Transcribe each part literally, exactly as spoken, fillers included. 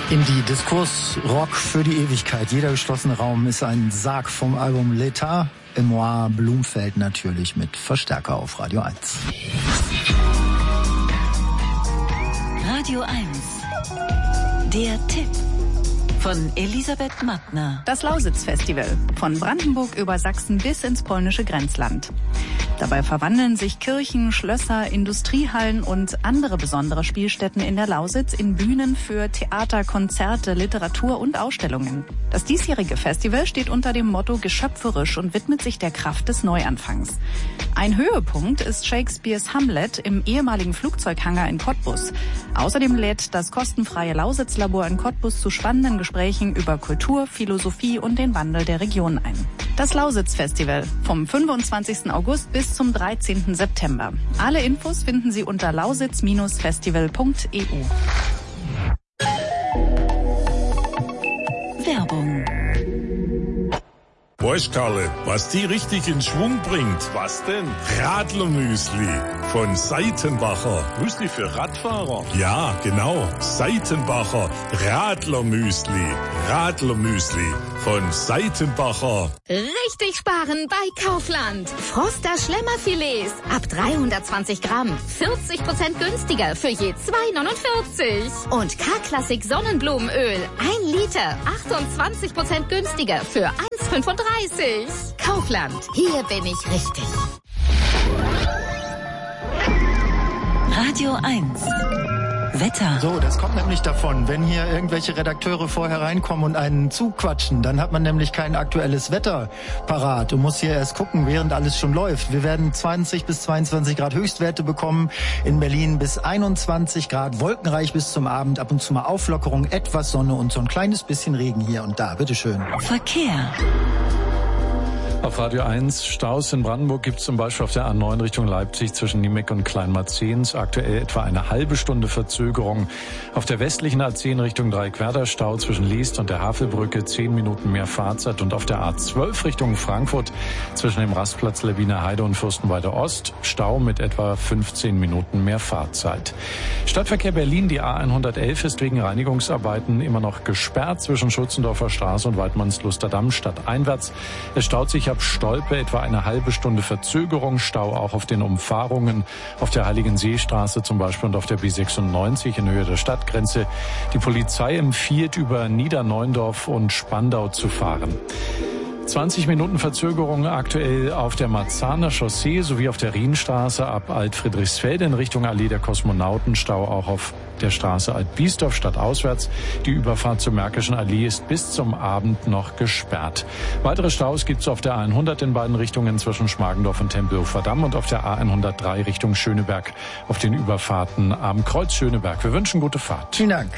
Indie-Diskurs-Rock für die Ewigkeit. Jeder geschlossene Raum ist ein Sarg vom Album L'État et moi, Blumfeld natürlich mit Verstärker auf Radio eins. Radio eins. Der Tipp von Elisabeth Mattner. Das Lausitz-Festival. Von Brandenburg über Sachsen bis ins polnische Grenzland. Dabei verwandeln sich Kirchen, Schlösser, Industriehallen und andere besondere Spielstätten in der Lausitz in Bühnen für Theater, Konzerte, Literatur und Ausstellungen. Das diesjährige Festival steht unter dem Motto geschöpferisch und widmet sich der Kraft des Neuanfangs. Ein Höhepunkt ist Shakespeares Hamlet im ehemaligen Flugzeughangar in Cottbus. Außerdem lädt das kostenfreie Lausitz-Labor in Cottbus zu spannenden Gesprächen über Kultur, Philosophie und den Wandel der Region ein. Das Lausitz-Festival vom fünfundzwanzigsten August bis zum dreizehnten September. Alle Infos finden Sie unter lausitz Bindestrich festival Punkt e u. Werbung. Weißt Karle, was die richtig in Schwung bringt? Was denn? Radlermüsli von Seitenbacher. Müsli für Radfahrer? Ja, genau. Seitenbacher Radlermüsli. Radlermüsli von Seitenbacher. Richtig sparen bei Kaufland. Froster Schlemmerfilets ab dreihundertzwanzig Gramm. vierzig Prozent günstiger für je zwei neunundvierzig. Und K-Klassik Sonnenblumenöl. ein Liter. achtundzwanzig Prozent günstiger für eins fünfunddreißig. Kaufland. Hier bin ich richtig. Radio eins. Wetter. So, das kommt nämlich davon, wenn hier irgendwelche Redakteure vorher reinkommen und einen zuquatschen, dann hat man nämlich kein aktuelles Wetter parat und muss hier erst gucken, während alles schon läuft. Wir werden zwanzig bis zweiundzwanzig Grad Höchstwerte bekommen, in Berlin bis einundzwanzig Grad, wolkenreich bis zum Abend, ab und zu mal Auflockerung, etwas Sonne und so ein kleines bisschen Regen hier und da. Bitteschön. Verkehr. Auf Radio eins, Staus in Brandenburg gibt es zum Beispiel auf der A neun Richtung Leipzig zwischen Niemeck und Kleinmarzens. Aktuell etwa eine halbe Stunde Verzögerung. Auf der westlichen A zehn Richtung Dreieckwerder Stau zwischen Liest und der Havelbrücke, zehn Minuten mehr Fahrzeit. Und auf der A zwölf Richtung Frankfurt zwischen dem Rastplatz Lewiner Heide und Fürstenwalde Ost Stau mit etwa fünfzehn Minuten mehr Fahrzeit. Stadtverkehr Berlin, die A hundertelf ist wegen Reinigungsarbeiten immer noch gesperrt zwischen Schützendorfer Straße und Waldmannslusterdamm stadteinwärts. Es staut sich ab Stolpe etwa eine halbe Stunde Verzögerung, Stau auch auf den Umfahrungen, auf der Heiligenseestraße zum Beispiel und auf der B sechsundneunzig in Höhe der Stadtgrenze. Die Polizei empfiehlt, über Niederneundorf und Spandau zu fahren. zwanzig Minuten Verzögerung aktuell auf der Marzahner Chaussee sowie auf der Rienstraße ab Alt-Friedrichsfelde in Richtung Allee der Kosmonauten. Stau auch auf der Straße Alt-Biesdorf stadtauswärts. Die Überfahrt zur Märkischen Allee ist bis zum Abend noch gesperrt. Weitere Staus gibt es auf der A hundert in beiden Richtungen zwischen Schmargendorf und Tempelhofer Damm und auf der A hundertdrei Richtung Schöneberg auf den Überfahrten am Kreuz Schöneberg. Wir wünschen gute Fahrt. Vielen Dank.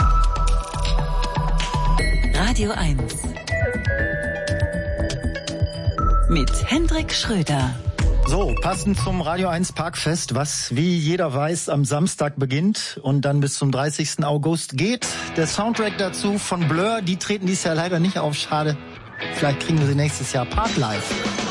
Radio eins. Mit Hendrik Schröder. So, passend zum Radio eins Parkfest, was wie jeder weiß am Samstag beginnt und dann bis zum dreißigsten August geht. Der Soundtrack dazu von Blur, die treten dieses Jahr leider nicht auf, schade. Vielleicht kriegen wir sie nächstes Jahr Parklife.